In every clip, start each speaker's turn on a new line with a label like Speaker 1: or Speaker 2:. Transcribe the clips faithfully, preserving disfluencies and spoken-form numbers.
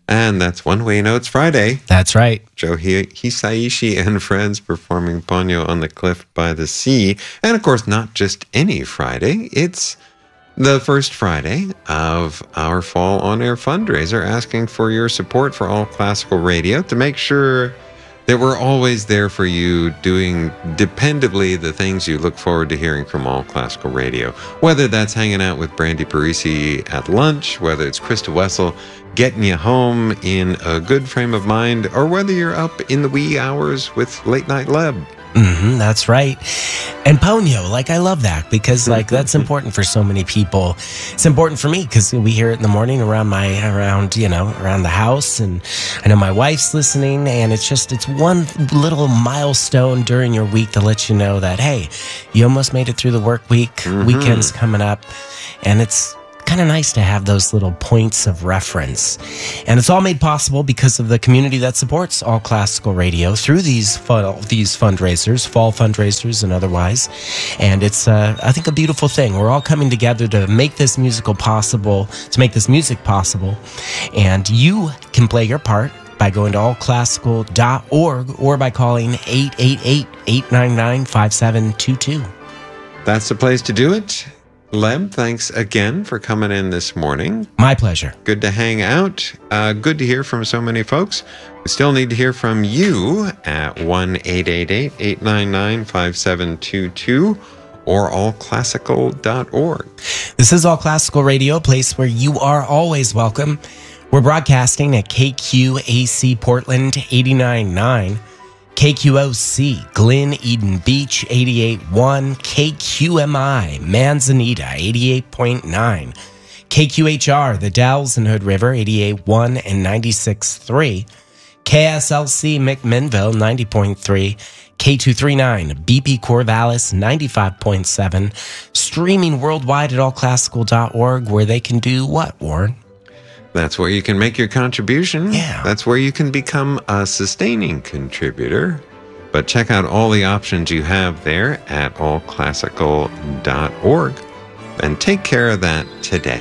Speaker 1: And that's one way you know it's Friday.
Speaker 2: That's right.
Speaker 1: Joe Hisaishi and friends performing Ponyo on the Cliff by the Sea. And of course, not just any Friday. It's the first Friday of our Fall On Air fundraiser, asking for your support for All Classical Radio to make sure that we're always there for you, doing dependably the things you look forward to hearing from All Classical Radio. Whether that's hanging out with Brandy Parisi at lunch, whether it's Krista Wessel getting you home in a good frame of mind, or whether you're up in the wee hours with Late Night Leb.
Speaker 2: Mm-hmm, that's right. And Ponyo, like, I love that because, like, that's important for so many people. It's important for me because we hear it in the morning around my, around, you know, around the house. And I know my wife's listening, and it's just, it's one little milestone during your week to let you know that, hey, you almost made it through the work week. Mm-hmm. Weekend's coming up. And it's kind of nice to have those little points of reference. And it's all made possible because of the community that supports All Classical Radio through these fun, these fundraisers, fall fundraisers and otherwise. And it's, uh, I think, a beautiful thing. We're all coming together to make this musical possible, to make this music possible. And you can play your part by going to all classical dot org or by calling eight eight eight, eight nine nine, five seven two two.
Speaker 1: That's the place to do it. Leb, thanks again for coming in this morning.
Speaker 2: My pleasure.
Speaker 1: Good to hang out. Uh, good to hear from so many folks. We still need to hear from you at one eight eight eight, eight nine nine, five seven two two or all classical dot org.
Speaker 2: This is All Classical Radio, a place where you are always welcome. We're broadcasting at K Q A C Portland eighty-nine point nine. K Q O C, Glen Eden Beach, eighty-eight point one, K Q M I, Manzanita, eighty-eight point nine, K Q H R, The Dalles and Hood River, eighty-eight point one and ninety-six point three, K S L C McMinnville, ninety point three, K two thirty-nine, B P Corvallis, ninety-five point seven, streaming worldwide at all classical dot org, where they can do what, Warren?
Speaker 1: That's where you can make your contribution.
Speaker 2: Yeah.
Speaker 1: That's where you can become a sustaining contributor. But check out all the options you have there at all classical dot org. And take care of that today.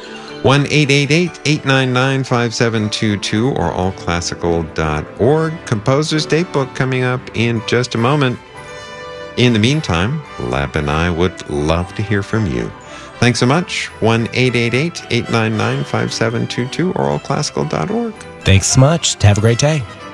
Speaker 1: one eight eight eight, eight nine nine, five seven two two or all classical dot org. Composer's Datebook coming up in just a moment. In the meantime, Leb and I would love to hear from you. Thanks so much. one eight eight eight, eight nine nine, five seven two two or all classical dot org.
Speaker 2: Thanks so much. Have a great day.